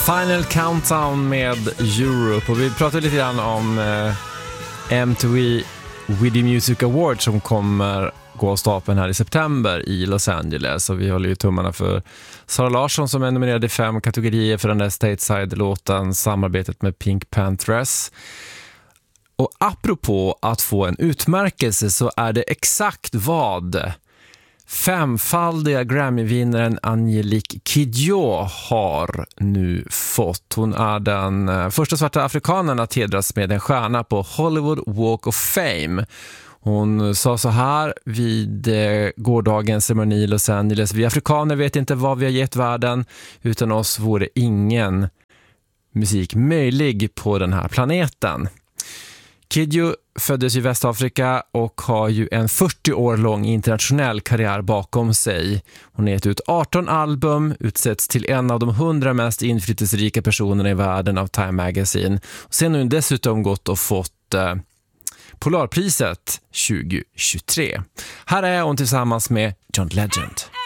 Final Countdown med Europe, och vi pratade lite grann om MTV Video Music Awards som kommer gå av stapeln här i september i Los Angeles, och vi håller ju tummarna för Sara Larsson som är nominerad i 5 kategorier för den där Stateside-låten, samarbetet med Pink Panthers. Och apropå att få en utmärkelse så är det exakt vad femfaldiga Grammy-vinnaren Angelique Kidjo har nu fått. Hon är den första svarta afrikanen att hedras med en stjärna på Hollywood Walk of Fame. Hon sa så här vid gårdagens ceremoni i Los Angeles: vi afrikaner vet inte vad vi har gett världen. Utan oss vore ingen musik möjlig på den här planeten. Kidjo föddes i Västafrika och har ju en 40 år lång internationell karriär bakom sig. Hon har gett ut 18 album, utsätts till en av de 100 mest inflytelserika personerna i världen av Time Magazine. Och sen har hon dessutom gått och fått Polarpriset 2023. Här är hon tillsammans med John Legend.